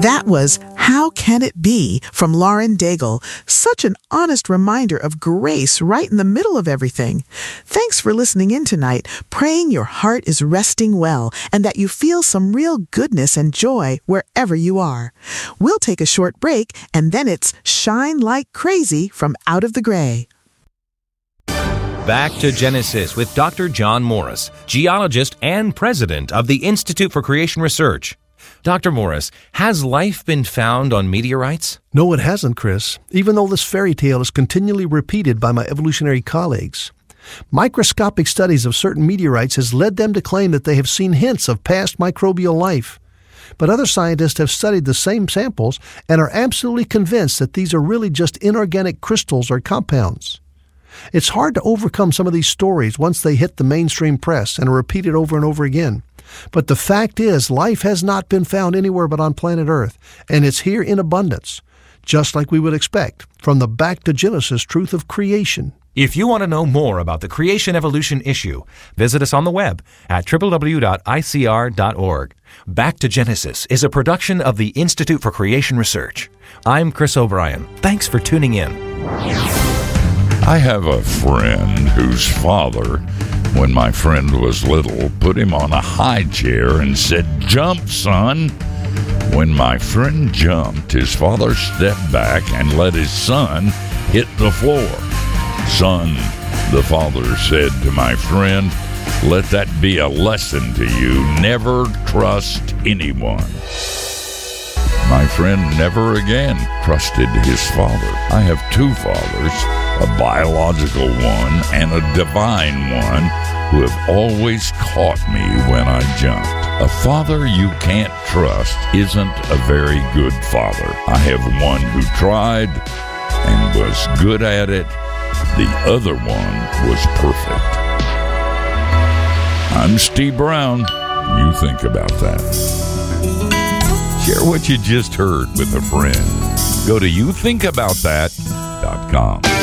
That was How Can It Be from Lauren Daigle. Such an honest reminder of grace right in the middle of everything. Thanks for listening in tonight, praying your heart is resting well and that you feel some real goodness and joy wherever you are. We'll take a short break and then it's Shine Like Crazy from Out of the Gray. Back to Genesis with Dr. John Morris, geologist and president of the Institute for Creation Research. Dr. Morris, has life been found on meteorites? No, it hasn't, Chris, even though this fairy tale is continually repeated by my evolutionary colleagues. Microscopic studies of certain meteorites has led them to claim that they have seen hints of past microbial life. But other scientists have studied the same samples and are absolutely convinced that these are really just inorganic crystals or compounds. It's hard to overcome some of these stories once they hit the mainstream press and are repeated over and over again. But the fact is, life has not been found anywhere but on planet Earth, and it's here in abundance, just like we would expect from the Back to Genesis truth of creation. If you want to know more about the creation evolution issue, visit us on the web at www.icr.org. Back to Genesis is a production of the Institute for Creation Research. I'm Chris O'Brien. Thanks for tuning in. I have a friend whose father, when my friend was little, put him on a high chair and said, "Jump, son." When my friend jumped, his father stepped back and let his son hit the floor. "Son," the father said to my friend, "let that be a lesson to you. Never trust anyone." My friend never again trusted his father. I have two fathers, a biological one and a divine one, who have always caught me when I jumped. A father you can't trust isn't a very good father. I have one who tried and was good at it. The other one was perfect. I'm Steve Brown. You think about that. Share what you just heard with a friend. Go to youthinkaboutthat.com.